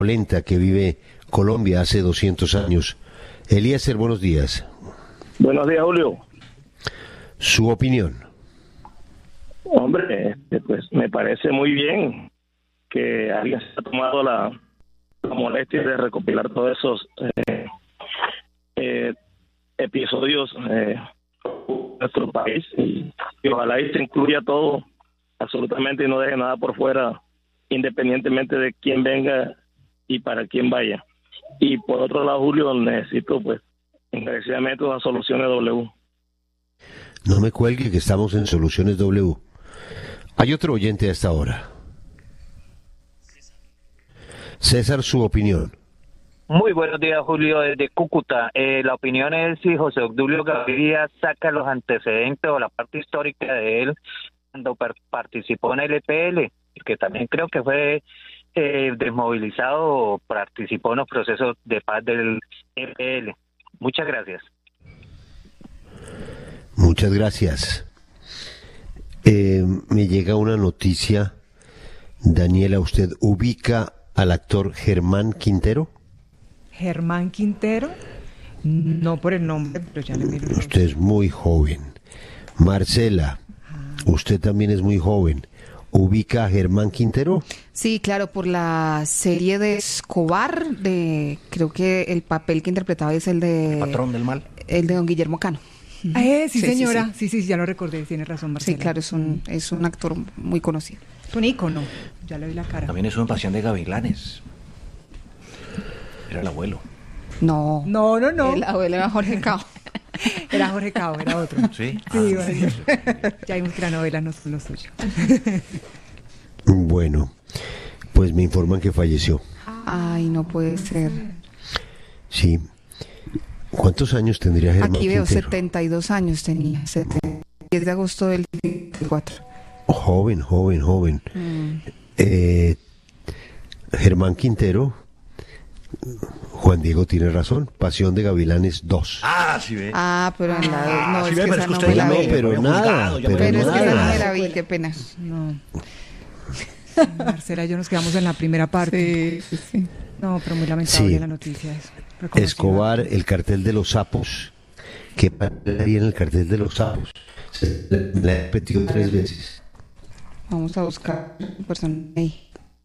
violenta que vive Colombia hace 200 años. Eliezer, buenos días. Buenos días, Julio. Su opinión. Hombre, pues me parece muy bien que alguien se ha tomado la molestia de recopilar todos esos episodios de nuestro país y ojalá y se incluya todo absolutamente y no deje nada por fuera, independientemente de quién venga y para quién vaya. Y por otro lado, Julio, necesito pues encarecidamente una Soluciones W. No me cuelgue que estamos en Soluciones W. Hay otro oyente a esta hora. César, su opinión. Muy buenos días, Julio, desde Cúcuta. La opinión es si José Obdulio Gaviria saca los antecedentes o la parte histórica de él cuando participó en el EPL, que también creo que fue desmovilizado o participó en los procesos de paz del EPL. Muchas gracias. Muchas gracias. Me llega una noticia. Daniela, ¿usted ubica al actor Germán Quintero? ¿Germán Quintero? No por el nombre, pero ya le miro. Usted es muy joven. Marcela, usted también es muy joven. ¿Ubica a Germán Quintero? Sí, claro, por la serie de Escobar, creo que el papel que interpretaba es el de... Patrón del mal. El de don Guillermo Cano. Sí, señora. Sí, ya lo recordé, tiene razón, Marcela. Sí, claro, es un actor muy conocido. Es un ícono, ya le vi la cara. También es una Pasión de Gavilanes. Era el abuelo. No. El abuelo era Jorge Cao. Era Jorge Cao, era otro. ¿Sí? Sí, bueno. Ya vimos que la novela no es lo suyo. Bueno, pues me informan que falleció. Ay, no puede ser. Sí. ¿Cuántos años tendría Germán Aquí veo, Quintero? 72 años tenía. 10 de agosto del 24. Joven. Germán Quintero, Juan Diego tiene razón, Pasión de Gavilanes 2. Sí ve. Pero en la no, sí es ve, que pero esa es que no usted me ya la no, vi. pero nada, Pero es que esa no me nada. la vi, qué pena. No. Marcela y yo nos quedamos en la primera parte. Sí. No, pero muy lamentable Sí. la noticia. Es reconocida. Escobar, el cartel de los sapos. ¿Qué pasaría en el cartel de los sapos? La he repetido 3 veces. Vamos a buscar persona ahí.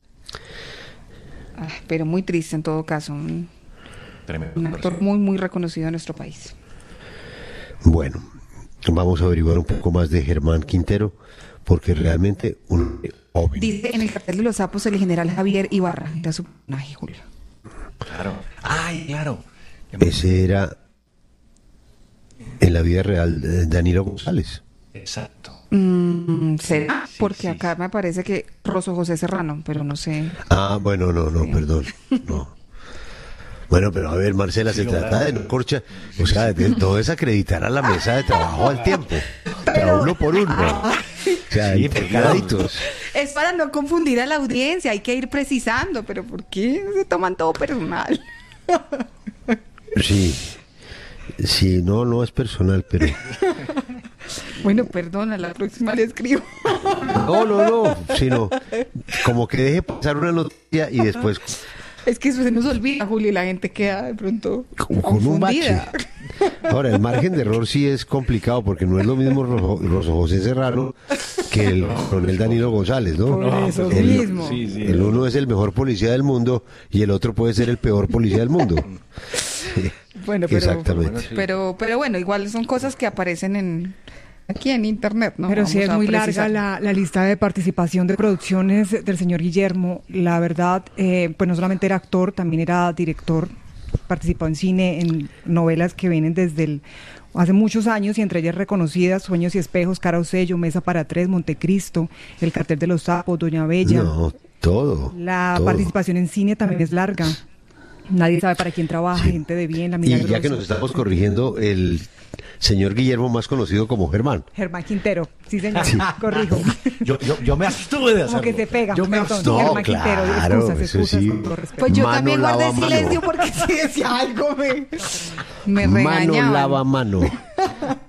Pero muy triste en todo caso. Un actor muy reconocido en nuestro país. Bueno, vamos a averiguar un poco más de Germán Quintero, porque realmente un joven. Dice en el cartel de los sapos el general Javier Ibarra. Era su personaje, Julio. Claro. Ay, claro. Ese era en la vida real Danilo González. Exacto. ¿Será? Porque acá me parece que Rosso José Serrano, pero no sé. Bueno, no, Sí. perdón. No. Bueno, pero a ver, Marcela, se trata de no corcha, o sea, de no desacreditar a la mesa de trabajo al tiempo. Pero uno por uno. O sea, Sí, pegaditos. Es para no confundir a la audiencia, hay que ir precisando, pero ¿por qué se toman todo personal? Sí, no es personal, pero... Bueno, perdona, la próxima le escribo. No, sino como que deje pasar una noticia y después Es que eso se nos olvida, Julio, y la gente queda de pronto con un bache. confundida. Ahora, el margen de error sí es complicado porque no es lo mismo Rosso José Serrano que el coronel Danilo González, ¿no? Por eso el, mismo. el uno es el mejor policía del mundo y el otro puede ser el peor policía del mundo. Bueno, pero, Exactamente. pero bueno, igual son cosas que aparecen aquí en internet, ¿no? Pero sí Vamos es a muy precisar. larga la lista de participación de producciones del señor Guillermo. La verdad, pues no solamente era actor, también era director, participó en cine, en novelas que vienen desde hace muchos años y entre ellas reconocidas: Sueños y Espejos, Cara o Sello, Mesa para Tres, Montecristo, El Cartel de los Sapos, Doña Bella. No, todo. La participación en cine también es larga. Nadie sabe para quién trabaja, Sí. Gente de Bien, La Y Milagrosa. ya que nos estamos corrigiendo, el señor Guillermo, más conocido como Germán. Germán Quintero, sí señor, Sí. corrijo. Yo me abstuve de hacerlo. Como que se pega. Yo me perdón, abstuve. No, Germán Quintero, claro, eso excusas, sí. con todo respeto. Pues yo Mano también guardé lava mano. silencio porque si decía algo me Mano regañaban. lava mano.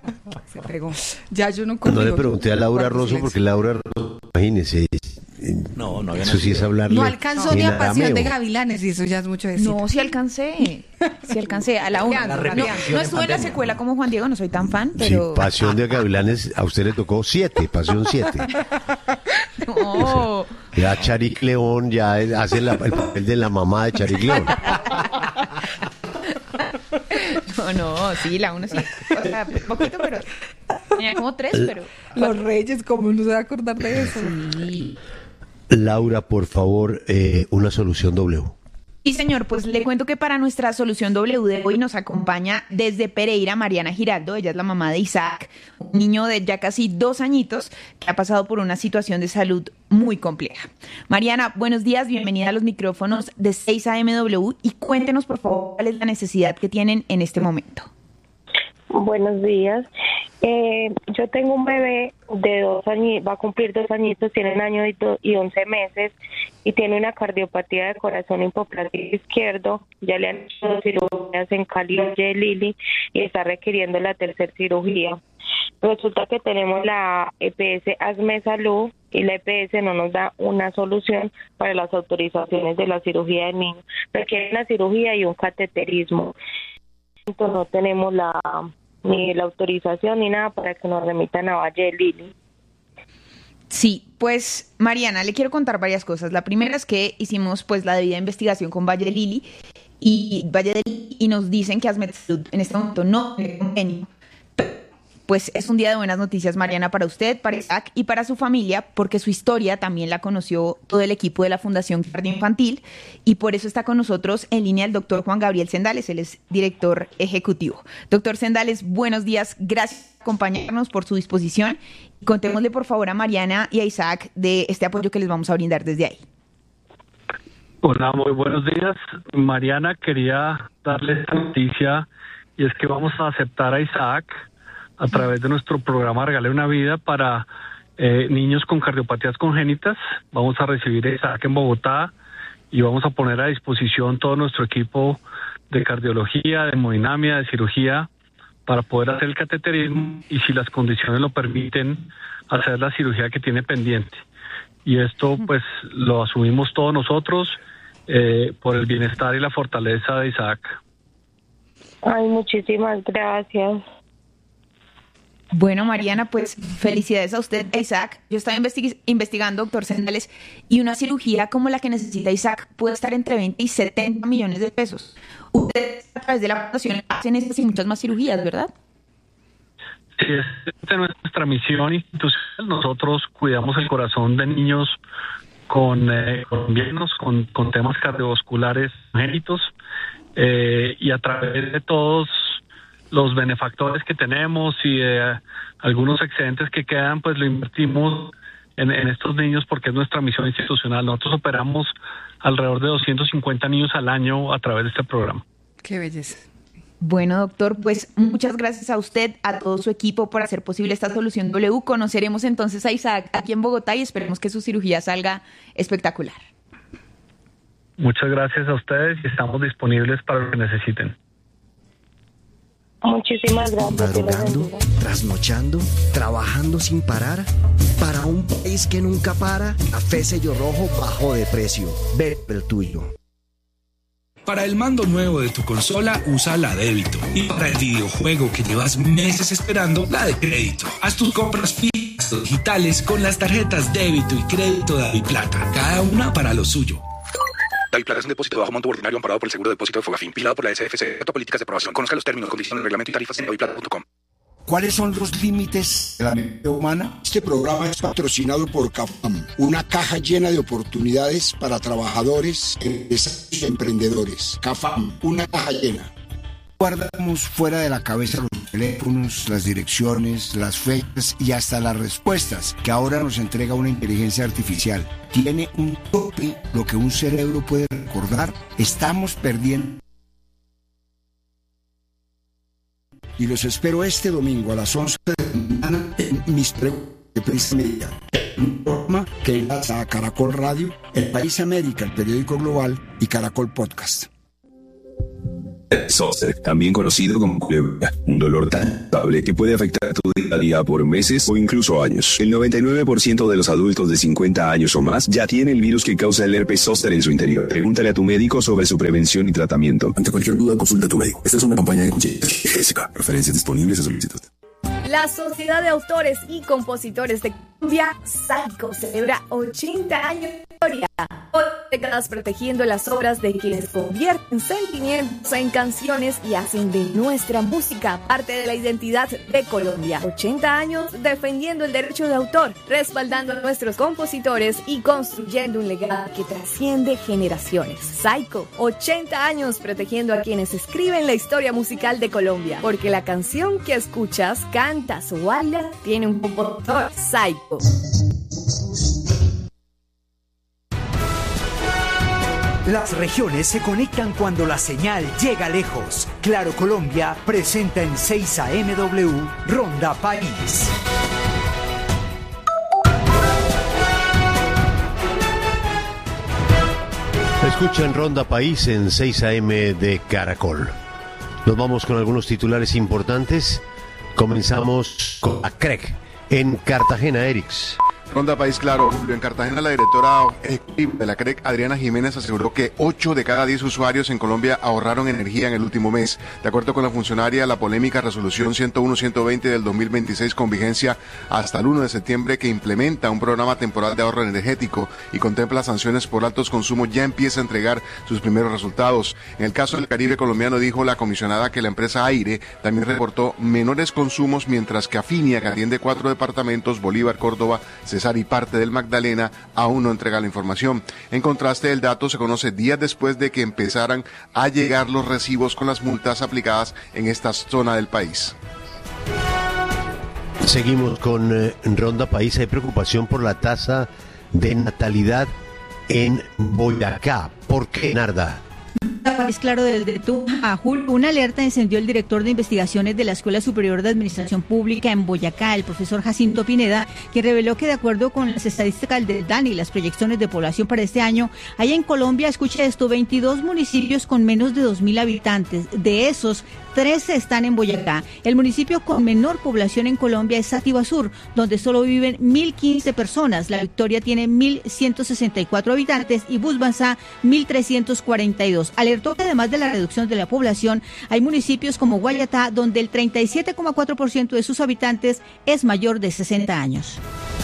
Se pegó. Ya yo no No conmigo. le pregunté a Laura Guardo Rosso silencio. porque Laura Rosso, imagínese, No había Eso sí es hablarle. No alcanzó ni en a Pasión de arameo. Gavilanes y eso ya es mucho decir. No, sí alcancé a la una. No estuve en la secuela como Juan Diego, no soy tan fan, pero... Sí, Pasión de Gavilanes, a usted le tocó 7, Pasión 7. No. Ya Charik León ya hace el papel de la mamá de Charik León. No, sí, la uno sí. O sea, poquito, pero... Tenía como 3, pero... Los Reyes, ¿cómo no se va a acordar de eso? Sí. Laura, por favor, una solución W. Sí, señor, pues le cuento que para nuestra solución W de hoy nos acompaña desde Pereira Mariana Giraldo. Ella es la mamá de Isaac, un niño de ya casi 2 añitos que ha pasado por una situación de salud muy compleja. Mariana, buenos días, bienvenida a los micrófonos de 6 AMW y cuéntenos, por favor, cuál es la necesidad que tienen en este momento. Buenos días. Yo tengo un bebé de 2 años, va a cumplir 2 añitos, tiene 1 año y 11 meses y tiene una cardiopatía de corazón hipoplástico izquierdo. Ya le han hecho 2 cirugías en Cali y Lili y está requiriendo la 3ª cirugía. Resulta que tenemos la EPS Asme Salud y la EPS no nos da una solución para las autorizaciones de la cirugía del niño. Requiere una cirugía y un cateterismo. Entonces no tenemos ni la autorización ni nada para que nos remitan a Valle de Lili. Sí, pues Mariana, le quiero contar varias cosas. La primera es que hicimos pues la debida investigación con Valle de Lili y nos dicen que Asmed Salud en este momento no tiene convenio. Pues es un día de buenas noticias, Mariana, para usted, para Isaac y para su familia, porque su historia también la conoció todo el equipo de la Fundación Cardio Infantil y por eso está con nosotros en línea el doctor Juan Gabriel Sendales, él es director ejecutivo. Doctor Sendales, buenos días, gracias por acompañarnos, por su disposición. Contémosle por favor a Mariana y a Isaac de este apoyo que les vamos a brindar desde ahí. Hola, muy buenos días. Mariana, quería darle esta noticia y es que vamos a aceptar a Isaac a través de nuestro programa Regale una Vida para niños con cardiopatías congénitas. Vamos a recibir a Isaac en Bogotá y vamos a poner a disposición todo nuestro equipo de cardiología, de hemodinamia, de cirugía para poder hacer el cateterismo y, si las condiciones lo permiten, hacer la cirugía que tiene pendiente. Y esto pues lo asumimos todos nosotros por el bienestar y la fortaleza de Isaac. Ay, muchísimas gracias. Bueno, Mariana, pues felicidades a usted, a Isaac. Yo estaba investigando, doctor Sendales, y una cirugía como la que necesita Isaac puede estar entre 20 y 70 millones de pesos. Ustedes, a través de la fundación, hacen estas y muchas más cirugías, ¿verdad? Sí, es nuestra misión institucional. Nosotros cuidamos el corazón de niños con temas cardiovasculares congénitos y a través de todos los benefactores que tenemos y algunos excedentes que quedan, pues lo invertimos en estos niños porque es nuestra misión institucional. Nosotros operamos alrededor de 250 niños al año a través de este programa. Qué belleza. Bueno, doctor, pues muchas gracias a usted, a todo su equipo por hacer posible esta solución W. Conoceremos entonces a Isaac aquí en Bogotá y esperemos que su cirugía salga espectacular. Muchas gracias a ustedes y estamos disponibles para lo que necesiten. Muchísimas gracias. Madrugando, trasnochando, trabajando sin parar. Para un país que nunca para, Café Sello Rojo bajó de precio. Ve el tuyo. Para el mando nuevo de tu consola, usa la débito. Y para el videojuego que llevas meses esperando, la de crédito. Haz tus compras fijas o digitales con las tarjetas débito y crédito de Daviplata. Cada una para lo suyo. Daviplata es un depósito de bajo monto ordinario amparado por el seguro de depósito de Fogafín, vigilado por la SFC. Políticas de aprobación. Conozca los términos, condiciones, reglamento y tarifas en daviplata.com. ¿Cuáles son los límites de la mente humana? Este programa es patrocinado por CAFAM, una caja llena de oportunidades para trabajadores, empresarios y emprendedores. CAFAM, una caja llena. Guardamos fuera de la cabeza los teléfonos, las direcciones, las fechas y hasta las respuestas que ahora nos entrega una inteligencia artificial. Tiene un tope lo que un cerebro puede recordar. Estamos perdiendo. Y los espero este domingo a las 11 de la mañana en Mis Preguntas de Prensa Media, un programa que enlaza a Caracol Radio, El País América, el periódico global, y Caracol Podcast. Zoster, también conocido como culebra, un dolor tan estable que puede afectar tu día a día por meses o incluso años. El 99% de los adultos de 50 años o más ya tiene el virus que causa el herpes zóster en su interior. Pregúntale a tu médico sobre su prevención y tratamiento. Ante cualquier duda, consulta a tu médico. Esta es una campaña de Jessica. Referencias disponibles a solicitud. La Sociedad de Autores y Compositores de Colombia, SAICO, celebra 80 años de historia. 8 décadas protegiendo las obras de quienes convierten sentimientos en canciones y hacen de nuestra música parte de la identidad de Colombia. 80 años defendiendo el derecho de autor, respaldando a nuestros compositores y construyendo un legado que trasciende generaciones. SAICO, 80 años protegiendo a quienes escriben la historia musical de Colombia, porque la canción que escuchas, cantas o bailas tiene un compositor. SAICO. Las regiones se conectan cuando la señal llega lejos. Claro Colombia presenta en 6 AMW Ronda País. Escuchan Ronda País en 6 AM de Caracol. Nos vamos con algunos titulares importantes. Comenzamos con la CREC en Cartagena, Erix. Ronda País, claro, Julio. En Cartagena, la directora ejecutiva de la CREC, Adriana Jiménez, aseguró que 8 de cada 10 usuarios en Colombia ahorraron energía en el último mes. De acuerdo con la funcionaria, la polémica resolución 101-120 del 2026, con vigencia hasta el 1 de septiembre, que implementa un programa temporal de ahorro energético y contempla sanciones por altos consumos, ya empieza a entregar sus primeros resultados. En el caso del Caribe colombiano, dijo la comisionada que la empresa Aire también reportó menores consumos, mientras que Afinia, que atiende 4 departamentos, Bolívar, Córdoba, Cesar y parte del Magdalena, aún no entrega la información. En contraste, el dato se conoce días después de que empezaran a llegar los recibos con las multas aplicadas en esta zona del país. Seguimos con Ronda País. Hay preocupación por la tasa de natalidad en Boyacá. ¿Por qué, Narda? Es claro, desde Tunja, una alerta encendió el director de investigaciones de la Escuela Superior de Administración Pública en Boyacá, el profesor Jacinto Pineda, quien reveló que de acuerdo con las estadísticas del DANE y las proyecciones de población para este año, hay en Colombia, escuche esto, 22 municipios con menos de 2.000 habitantes. De esos, 13 están en Boyacá. El municipio con menor población en Colombia es Sativa Sur, donde solo viven 1.015 personas. La Victoria tiene 1.164 habitantes y Busbanzá 1.342. Alertó que además de la reducción de la población, hay municipios como Guayatá, donde el 37,4% de sus habitantes es mayor de 60 años.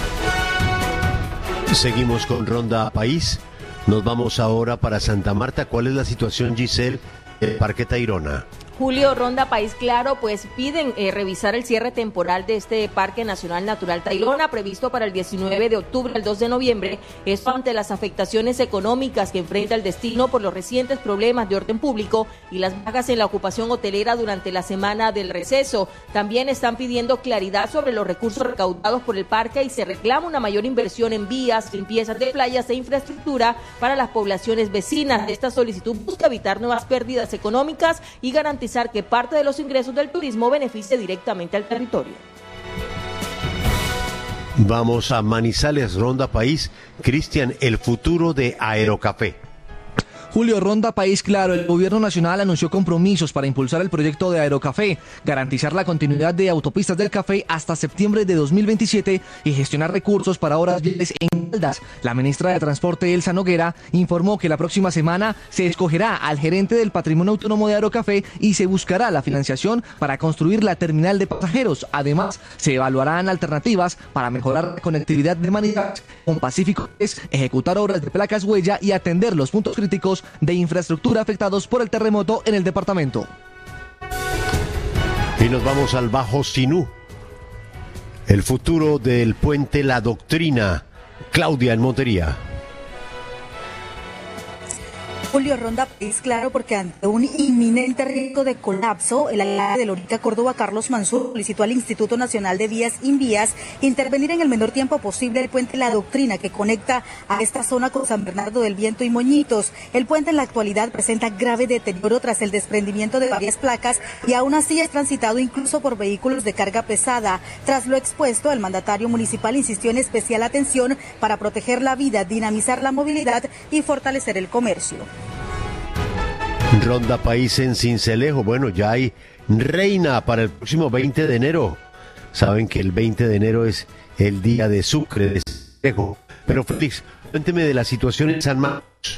Seguimos con Ronda País. Nos vamos ahora para Santa Marta. ¿Cuál es la situación, Giselle, del Parque Tayrona? Julio, Ronda País Claro, pues piden revisar el cierre temporal de este Parque Nacional Natural Tayrona, previsto para el 19 de octubre al 2 de noviembre. Esto ante las afectaciones económicas que enfrenta el destino por los recientes problemas de orden público y las bajas en la ocupación hotelera durante la semana del receso. También están pidiendo claridad sobre los recursos recaudados por el parque y se reclama una mayor inversión en vías, limpiezas de playas e infraestructura para las poblaciones vecinas. Esta solicitud busca evitar nuevas pérdidas económicas y garantizar que parte de los ingresos del turismo beneficie directamente al territorio. Vamos a Manizales, Ronda País. Cristian, el futuro de Aerocafé. Julio, Ronda País Claro, el gobierno nacional anunció compromisos para impulsar el proyecto de Aerocafé, garantizar la continuidad de autopistas del café hasta septiembre de 2027 y gestionar recursos para obras viales en Caldas. La ministra de Transporte, Elsa Noguera, informó que la próxima semana se escogerá al gerente del Patrimonio Autónomo de Aerocafé y se buscará la financiación para construir la terminal de pasajeros. Además, se evaluarán alternativas para mejorar la conectividad de Manizales con Pacífico, ejecutar obras de placas huella y atender los puntos críticos de infraestructura afectados por el terremoto en el departamento. Y nos vamos al Bajo Sinú. El futuro del puente La Doctrina. Claudia, en Montería. Julio, Ronda País Claro, porque ante un inminente riesgo de colapso, el alcalde de Lorica, Córdoba, Carlos Mansur, solicitó al Instituto Nacional de Vías Invías intervenir en el menor tiempo posible el puente La Doctrina, que conecta a esta zona con San Bernardo del Viento y Moñitos. El puente en la actualidad presenta grave deterioro tras el desprendimiento de varias placas y aún así es transitado incluso por vehículos de carga pesada. Tras lo expuesto, el mandatario municipal insistió en especial atención para proteger la vida, dinamizar la movilidad y fortalecer el comercio. Ronda País en Sincelejo. Bueno, ya hay reina para el próximo 20 de enero. Saben que el 20 de enero es el día de Sucre, de Sincelejo. Pero Félix, cuénteme de la situación en San Marcos.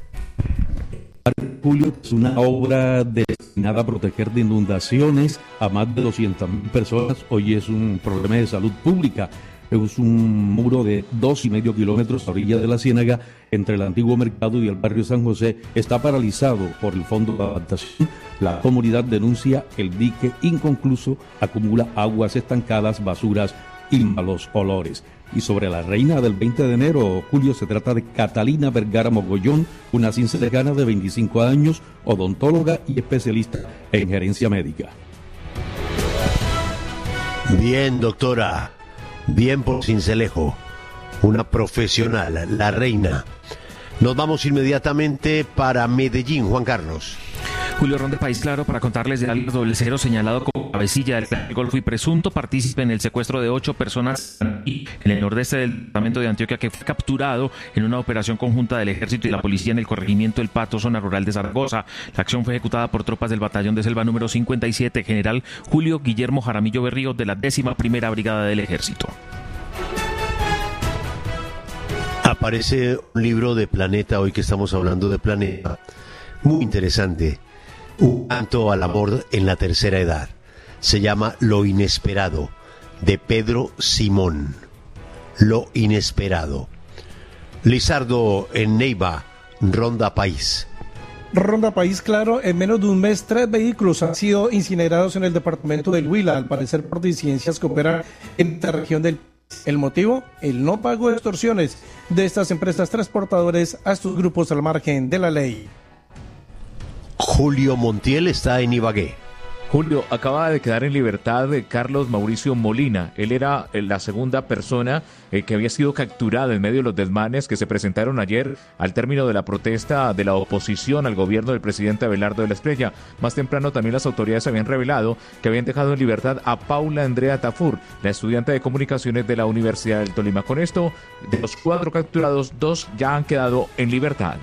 Julio, es una obra destinada a proteger de inundaciones a más de 200.000 personas. Hoy es un problema de salud pública. Es un muro de 2,5 kilómetros a orilla de la Ciénaga entre el antiguo mercado y el barrio San José. Está paralizado por el fondo de adaptación. La comunidad denuncia el dique inconcluso, acumula aguas estancadas, basuras y malos olores. Y sobre la reina del 20 de enero, Julio, se trata de Catalina Vergara Mogollón, una cincelejana de 25 años, odontóloga y especialista en gerencia médica. Bien, doctora. Bien por Sincelejo, una profesional, la reina. Nos vamos inmediatamente para Medellín, Juan Carlos. Julio Ronda País Claro para contarles de alias Doble Cero, señalado como cabecilla del Clan del Golfo y presunto partícipe en el secuestro de 8 personas en el nordeste del departamento de Antioquia, que fue capturado en una operación conjunta del Ejército y la Policía en el corregimiento El Pato, zona rural de Zaragoza. La acción fue ejecutada por tropas del Batallón de Selva número 57, General Julio Guillermo Jaramillo Berrío, de la 11ª Brigada del Ejército. Aparece un libro de Planeta, hoy que estamos hablando de Planeta, muy interesante. Un canto al amor en la tercera edad. Se llama Lo Inesperado, de Pedro Simón. Lo Inesperado. Lizardo en Neiva, Ronda País. Ronda País Claro, en menos de un mes 3 vehículos han sido incinerados en el departamento del Huila, al parecer por disidencias que operan en esta región del país. El motivo, el no pago de extorsiones de estas empresas transportadores a estos grupos al margen de la ley. Julio Montiel está en Ibagué. Julio, acaba de quedar en libertad Carlos Mauricio Molina. Él era la segunda persona que había sido capturada en medio de los desmanes que se presentaron ayer al término de la protesta de la oposición al gobierno del presidente Abelardo de la Espriella. Más temprano también las autoridades habían revelado que habían dejado en libertad a Paula Andrea Tafur, la estudiante de comunicaciones de la Universidad del Tolima. Con esto, de los 4 capturados, 2 ya han quedado en libertad.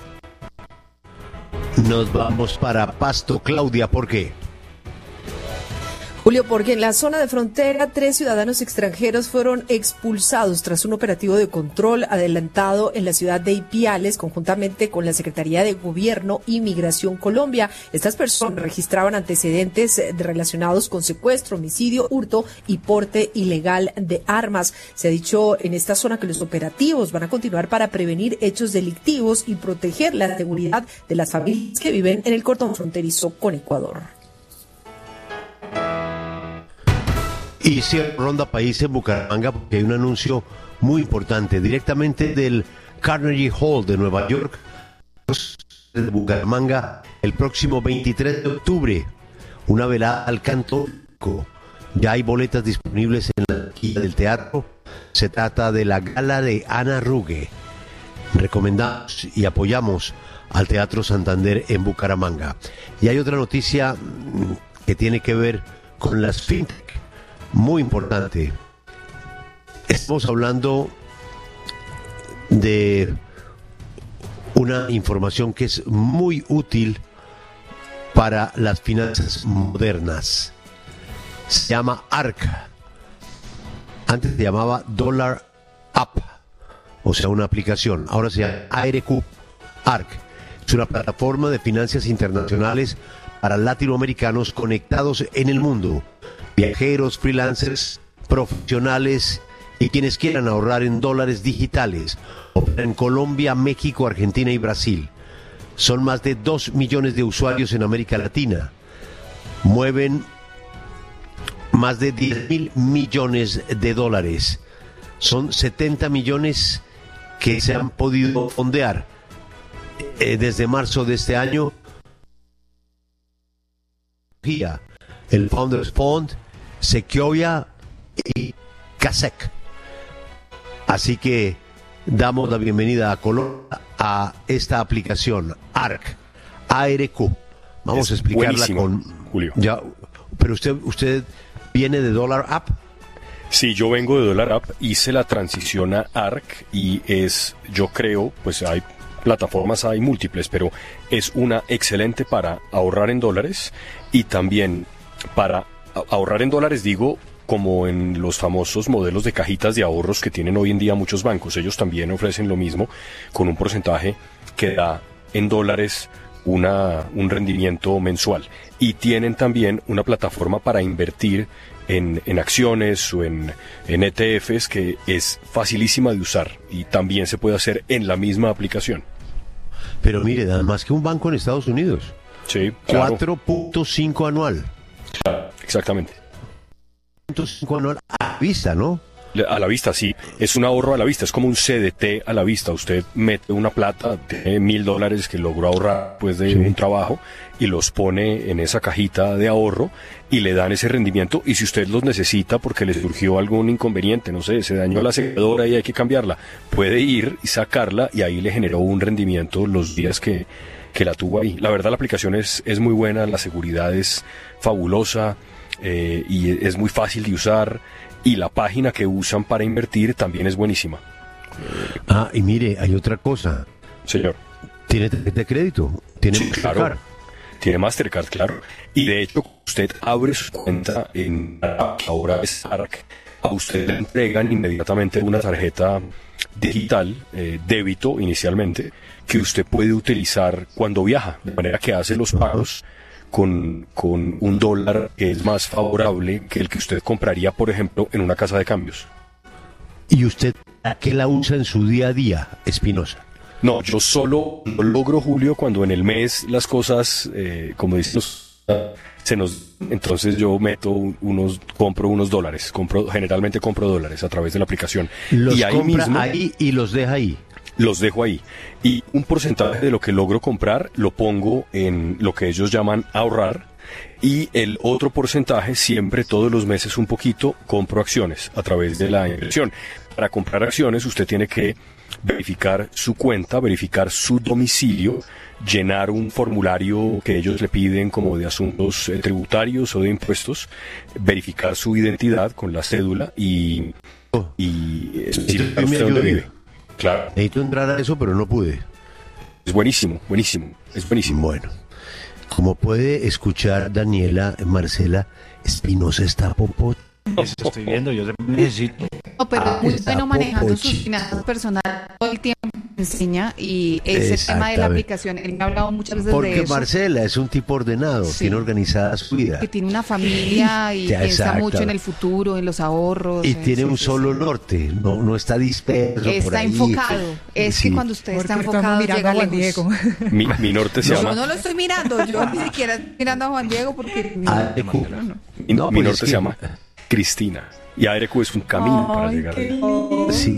Nos vamos para Pasto. Claudia, ¿por qué? Julio, porque en la zona de frontera 3 ciudadanos extranjeros fueron expulsados tras un operativo de control adelantado en la ciudad de Ipiales conjuntamente con la Secretaría de Gobierno y Migración Colombia. Estas personas registraban antecedentes relacionados con secuestro, homicidio, hurto y porte ilegal de armas. Se ha dicho en esta zona que los operativos van a continuar para prevenir hechos delictivos y proteger la seguridad de las familias que viven en el cordón fronterizo con Ecuador. Y sí, Ronda País en Bucaramanga, porque hay un anuncio muy importante directamente del Carnegie Hall de Nueva York, de Bucaramanga, el próximo 23 de octubre, una velada al canto. Ya hay boletas disponibles en la taquilla del teatro. Se trata de la gala de Ana Ruge. Recomendamos y apoyamos al Teatro Santander en Bucaramanga. Y hay otra noticia que tiene que ver con las fintech. Muy importante. Estamos hablando de una información que es muy útil para las finanzas modernas. Se llama ARC. Antes se llamaba Dollar App, o sea, una aplicación. Ahora se llama ARQ. ARC es una plataforma de finanzas internacionales para latinoamericanos conectados en el mundo. Viajeros, freelancers, profesionales y quienes quieran ahorrar en dólares digitales. En Colombia, México, Argentina y Brasil. Son más de 2 millones de usuarios en América Latina. Mueven más de 10.000 millones de dólares. Son 70 millones que se han podido fondear desde marzo de este año. El Founders Fund, Sequoia y CASEC. Así que damos la bienvenida a Colombia a esta aplicación ARC. Vamos a explicarla con Julio. Ya, pero usted viene de Dollar App. Sí, yo vengo de Dollar App, hice la transición a ARC y es, yo creo, pues hay plataformas hay múltiples, pero es una excelente para ahorrar en dólares y también para ahorrar en dólares, digo, como en los famosos modelos de cajitas de ahorros que tienen hoy en día muchos bancos. Ellos también ofrecen lo mismo con un porcentaje que da en dólares un rendimiento mensual. Y tienen también una plataforma para invertir en acciones o en ETFs que es facilísima de usar y también se puede hacer en la misma aplicación. Pero mire, da más que un banco en Estados Unidos. Sí, claro. 4.5 anual. Claro, exactamente. 4.5 anual a la vista, ¿no? A la vista, sí. Es un ahorro a la vista, es como un CDT a la vista. Usted mete una plata de $1,000 que logró ahorrar después de un trabajo y los pone en esa cajita de ahorro y le dan ese rendimiento. Y si usted los necesita porque le surgió algún inconveniente, no sé, se dañó la secadora y hay que cambiarla, puede ir y sacarla y ahí le generó un rendimiento los días que la tuvo ahí. La verdad, la aplicación es muy buena, la seguridad es fabulosa y es muy fácil de usar. Y la página que usan para invertir también es buenísima. Ah, y mire, hay otra cosa. Señor. ¿Tiene tarjeta de crédito? ¿Tiene Mastercard? Claro. Tiene Mastercard, claro. Y de hecho, usted abre su cuenta en ahora es ARC. A usted le entregan inmediatamente una tarjeta digital, débito inicialmente, que usted puede utilizar cuando viaja. De manera que hace los pagos con un dólar que es más favorable que el que usted compraría, por ejemplo, en una casa de cambios. ¿Y usted a qué la usa en su día a día, Espinosa? No, yo solo lo logro, Julio, cuando en el mes las cosas, como dicen, entonces yo compro unos dólares, generalmente compro dólares a través de la aplicación. ¿Los y ahí compra mismo, ahí y los deja ahí? Los dejo ahí. Y un porcentaje de lo que logro comprar lo pongo en lo que ellos llaman ahorrar. Y el otro porcentaje, siempre todos los meses un poquito, compro acciones a través de la inversión. Para comprar acciones usted tiene que verificar su cuenta, verificar su domicilio, llenar un formulario que ellos le piden como de asuntos tributarios o de impuestos, verificar su identidad con la cédula y usted dónde vive. Claro. Necesito entrar a eso, pero no pude. Es buenísimo, es buenísimo. Bueno, como puede escuchar Daniela, Marcela, Espinosa está popote. Eso estoy viendo, yo necesito. No, pero muy está bueno manejando popochi. sus finanzas personales todo el tiempo enseña y ese tema de la aplicación, él me ha hablado muchas veces Porque de eso. Marcela es un tipo ordenado, tiene organizada su vida. Que tiene una familia y Ya, piensa exacto. mucho en el futuro, en los ahorros. Y tiene un solo norte, no está disperso por Está ahí. enfocado. Es Sí. que cuando usted está Porque enfocado estamos llega mirando a lejos. Juan Diego. Mi norte se llama... Yo no lo estoy mirando, yo ni siquiera estoy mirando a Juan Diego porque... mi norte se llama Cristina. Y ARQ es un camino para llegar ahí. Sí,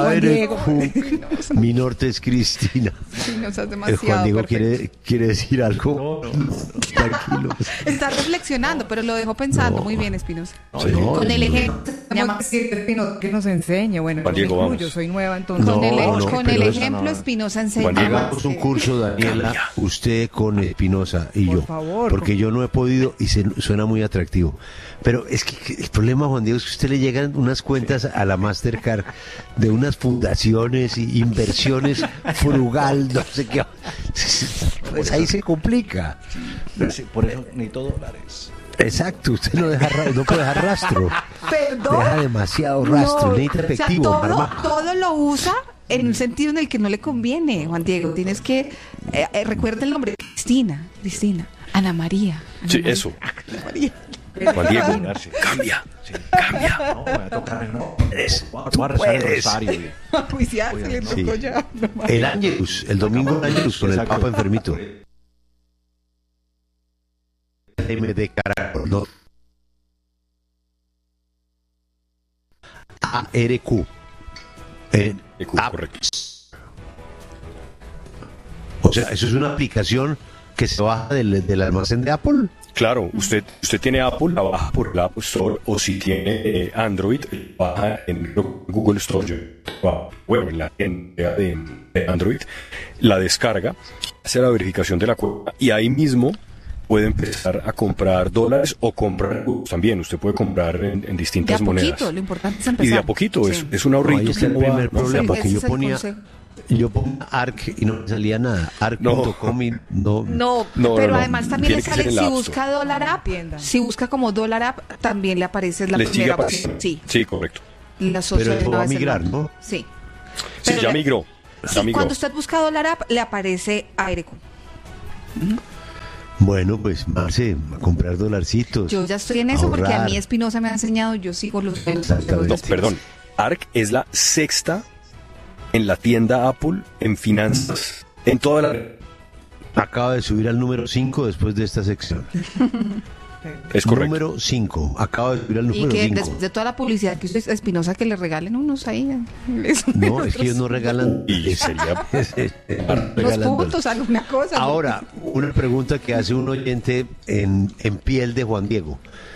mi norte es Cristina. Sí, no seas El demasiado Juan Diego perfecto. quiere decir algo. Tranquilo. Está reflexionando, pero lo dejó pensando. Muy bien, Espinosa. Sí. Con el ejemplo... Que nos enseñe, bueno, Juan Diego, vamos. yo soy nueva entonces. Con el pero eso ejemplo, Espinosa enseña. Hagamos un curso, Daniela, usted con Espinosa y yo. favor. Porque yo no he podido y suena muy atractivo. Pero es que el problema, Juan Diego, es que a usted le llegan unas cuentas a la Mastercard de unas fundaciones y inversiones frugal, no sé qué. Pues ahí se complica. Sí, por eso necesito dólares. Exacto, usted no puede dejar rastro. Perdón. Deja demasiado rastro, No, necesita efectivo, todo, Marmaja. todo lo usa en un sentido en el que no le conviene, Juan Diego. Tienes que... recuerda el nombre. Cristina, Ana María. Sí, eso. Juan Diego, cambia. No, me va a tocar, no. Voy a rezar el rosario. Se le tocó ya. El Ángelus, el domingo el Ángelus con el Papa enfermito. MD Caracol, no. ARQ. Correcto. O sea, eso es una aplicación que se baja del almacén de Apple. Claro, usted tiene Apple, la baja por la App Store, o si tiene Android, baja en Google Store, en la tienda de Android, la descarga, hace la verificación de la cuenta y ahí mismo puede empezar a comprar dólares o comprar también. Usted puede comprar en distintas monedas. Lo importante es Y empezar. de a poquito, es un ahorrito. Ahí está el primer problema, ese que yo es el ponía consejo. Yo pongo ARC y no me salía nada. ARC.com y No, pero además también le sale, si busca Dólar App, si busca como Dólar App, también le aparece la primera opción. Sí, correcto. Pero eso va a migrar, ¿no? Sí. Sí, ya migró. Cuando usted busca Dólar App, le aparece Airecom. Bueno, pues Marce, a comprar dolarcitos. Yo ya estoy en eso porque a mí Espinosa me ha enseñado, yo sigo los... No, perdón, ARC es la sexta en la tienda Apple en finanzas, en toda la... Acaba de subir al número 5 después de esta sección. Es correcto. Número 5, acaba de subir al número 5. Y que después de toda la publicidad que usted, Espinosa, que le regalen unos ahí. No, es que ellos no regalan. Y sería... Los puntos, alguna cosa. Ahora, una pregunta que hace un oyente en piel de Juan Diego.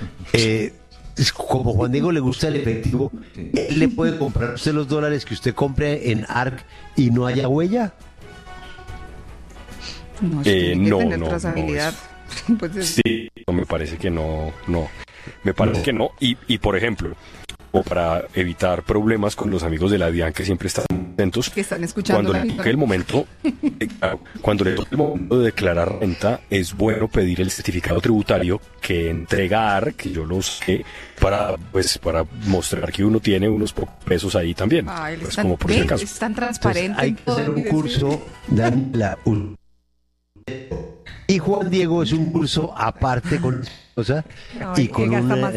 Como Juan Diego le gusta el efectivo, ¿él le puede comprar a usted los dólares que usted compre en ARC y no haya huella? No, tener trazabilidad. Pues sí, me parece que no. Me parece que no. Y por ejemplo, o para evitar problemas con los amigos de la DIAN que siempre están atentos, que están escuchando cuando le toque el momento, de declarar renta, es bueno pedir el certificado tributario que entrega ARC, que yo lo sé, para mostrar que uno tiene unos pocos pesos ahí también. Pues como por ese caso. Es tan transparente. Entonces, hay que hacer un curso, y Juan Diego es un curso aparte con cosa y con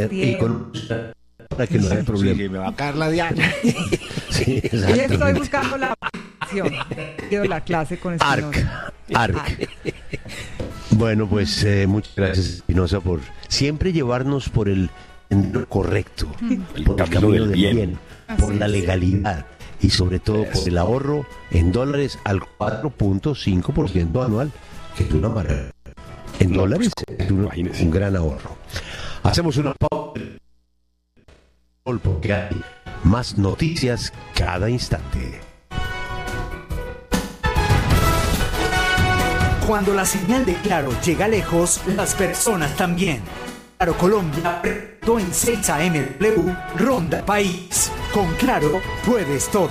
para que no haya problema. Sí, me va a caer la diana. Sí, y estoy buscando la opción. Quiero la clase con Espinosa. ARC. Bueno, pues muchas gracias, Espinosa, por siempre llevarnos por el correcto, por el camino del bien, por la legalidad y sobre todo por el ahorro en dólares al 4.5% anual, que es una maravilla. En dólares es un gran ahorro. Hacemos una pausa porque hay más noticias cada instante. Cuando la señal de Claro llega lejos, las personas también. Claro Colombia presentó en 6 AM Ronda País. Con Claro puedes todo.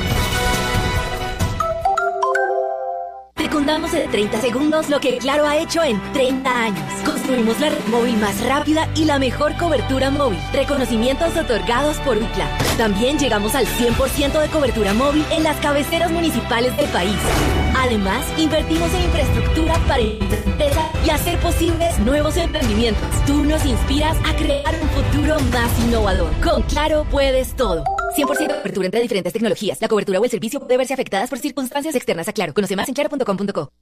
Te contamos en 30 segundos lo que Claro ha hecho en 30 años. Construimos la red móvil más rápida y la mejor cobertura móvil. Reconocimientos otorgados por UCLA. También llegamos al 100% de cobertura móvil en las cabeceras municipales del país. Además, invertimos en infraestructura para empresas y hacer posibles nuevos emprendimientos. Tú nos inspiras a crear un futuro más innovador. Con Claro puedes todo. 100% de cobertura entre diferentes tecnologías. La cobertura o el servicio puede verse afectadas por circunstancias externas a Claro. Conoce más en claro.com.co.